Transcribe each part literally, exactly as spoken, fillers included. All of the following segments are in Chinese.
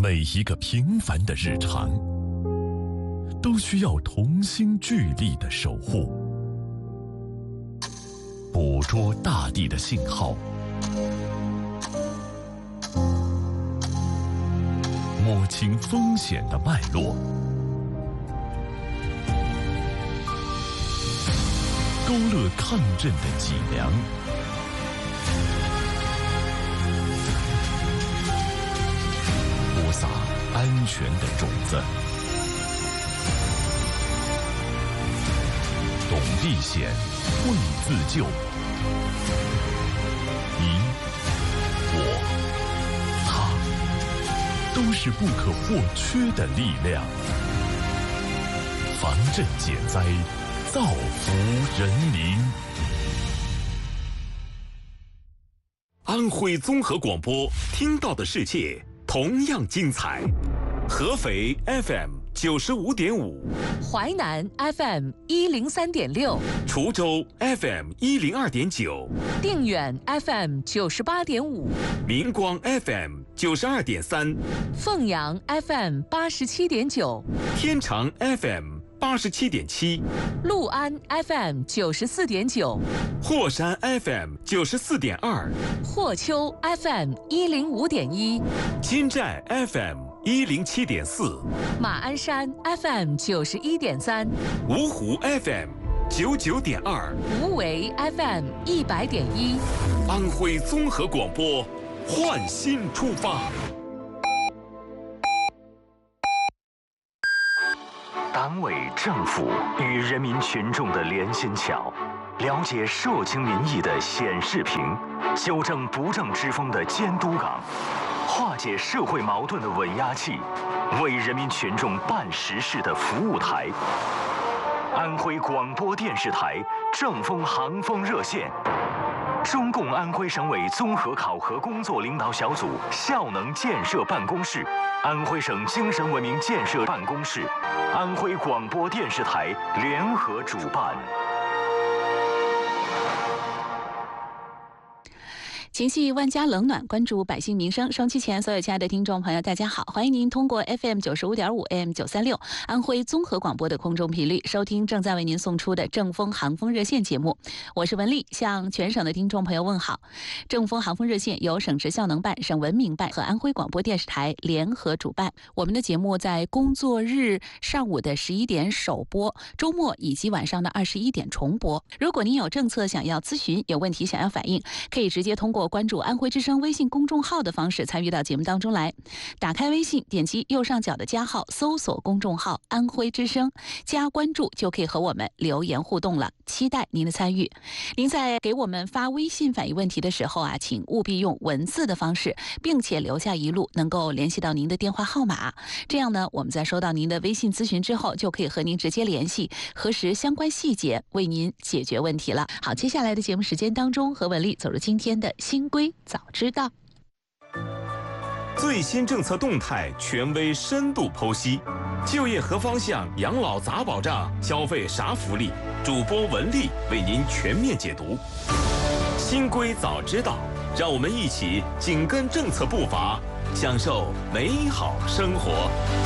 每一个平凡的日常，都需要同心聚力的守护。捕捉大地的信号，摸清风险的脉络，勾勒抗震的脊梁，播撒安全的种子。懂历险，会自救。你、我、他，都是不可或缺的力量。防震减灾，造福人民。 安徽综合广播，听到的世界同样精彩。合肥 F M 九十五点五， 淮南 F M 一零三点六， 滁州 F M 一零二点九， 定远 F M 九十八点五， 明光 F M 九十二点三， 凤阳 F M 八十七点九， 天长 F M 八十七点七， 六安 F M 九十四点九， 霍山 F M 九十四点二， 霍丘 F M 一零五点一， 金寨 F M 一零七点四， 马鞍山 F M 九十一点三， 芜湖 F M 九九点二， 无为 F M 一百点一， 安徽综合广播，焕新出发。 党委政府与人民群众的连心桥，了解社情民意的显示屏，纠正不正之风的监督岗，化解社会矛盾的稳压器，为人民群众办实事的服务台。安徽广播电视台正风航风热线，中共安徽省委综合考核工作领导小组效能建设办公室，安徽省精神文明建设办公室，安徽广播电视台联合主办。 情系万家冷暖，关注百姓民生。收机前，所有亲爱的听众朋友，大家好，欢迎您通过 F M 九十五点五 A M 九三六安徽综合广播的空中频率收听正在为您送出的正风航风热线节目。我是文丽，向全省的听众朋友问好。正风航风热线由省直效能办、省文明办和安徽广播电视台联合主办。我们的节目在工作日上午的十一点首播，周末以及晚上的二十一点重播。如果您有政策想要咨询，有问题想要反映，可以直接通过关注安徽之声微信公众号的方式参与到节目当中来。打开微信，点击右上角的加号，搜索公众号安徽之声，加关注就可以和我们留言互动了，期待您的参与。您在给我们发微信反映问题的时候啊，请务必用文字的方式，并且留下一路能够联系到您的电话号码，这样呢，我们在收到您的微信咨询之后，就可以和您直接联系，核实相关细节，为您解决问题了。好，接下来的节目时间当中，和文丽走入今天的新规早知道。 最新政策动态，权威深度剖析，就业何方向，养老咋保障，消费啥福利？主播文丽为您全面解读。新规早知道，让我们一起紧跟政策步伐，享受美好生活。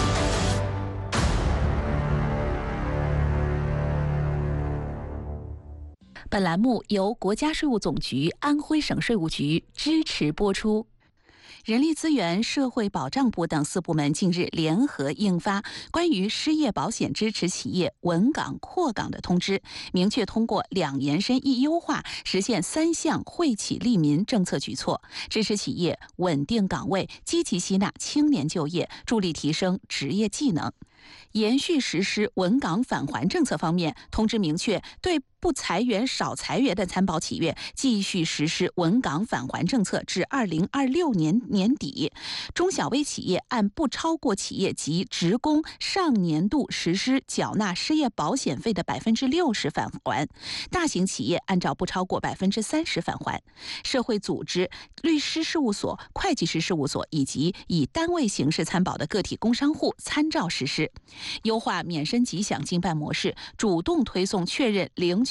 本栏目由国家税务总局、安徽省税务局支持播出。人力资源社会保障部等四部门近日联合印发关于失业保险支持企业稳岗扩岗的通知，明确通过两延伸一优化实现三项惠企利民政策举措，支持企业稳定岗位，积极吸纳青年就业，助力提升职业技能。延续实施稳岗返还政策方面，通知明确对不裁员少裁员的参保企业继续实施稳岗返还政策至二零二六年年底。中小微企业按不超过企业及职工上年度实施缴纳失业保险费的百分之六十返还，大型企业按照不超过百分之三十返还。社会组织、律师事务所、会计师事务所以及以单位形式参保的个体工商户参照实施。优化免申及享经办模式，主动推送确认领取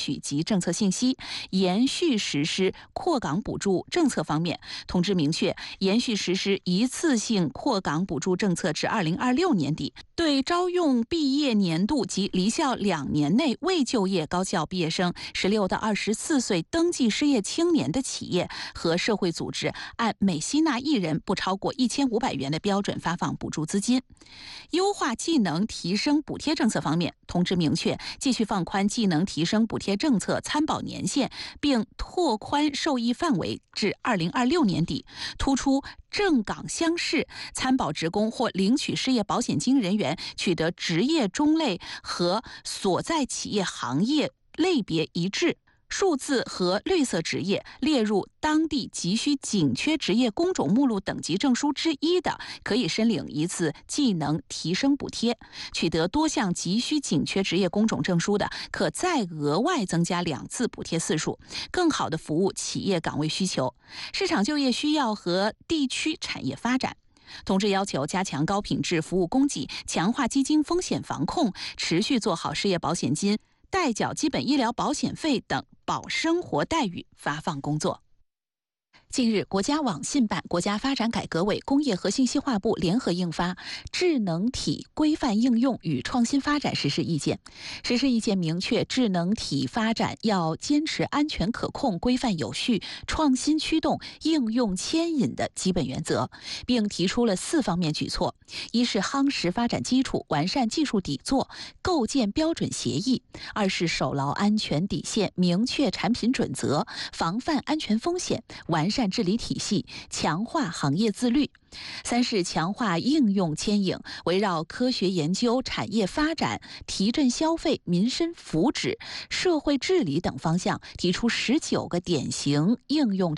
取及政策信息，延续实施扩岗补助政策方面，通知明确，延续实施一次性扩岗补助政策至二零二六年底，对招用毕业年度及离校两年内未就业高校毕业生、十六到二十四岁登记失业青年的企业和社会组织，按每吸纳一人不超过一千五百元的标准发放补助资金。优化技能提升补贴政策方面，通知明确，继续放宽技能提升补贴政策参保年限，并拓宽受益范围至二零二六年底，突出正岗乡市参保职工或领取失业保险金人员取得职业中类和所在企业行业类别一致，数字和绿色职业列入当地急需紧缺职业工种目录等级证书之一的，可以申领一次技能提升补贴；取得多项急需紧缺职业工种证书的，可再额外增加两次补贴次数，更好地服务企业岗位需求、市场就业需要和地区产业发展。通知要求加强高品质服务供给，强化基金风险防控，持续做好失业保险金、代缴基本医疗保险费等保生活待遇发放工作。近日，国家网信办、国家发展改革委、工业和信息化部联合印发《智能体规范应用与创新发展实施意见》。实施意见明确，智能体发展要坚持安全可控、规范有序、创新驱动、应用牵引的基本原则，并提出了四方面举措：一是夯实发展基础，完善技术底座，构建标准协议；二是守牢安全底线，明确产品准则，防范安全风险，完善治理体系，强化行业自律；三是强化应用牵引，围绕科学研究、产业发展、提振消费、民生福祉、社会治理等方向，提出十九个典型应用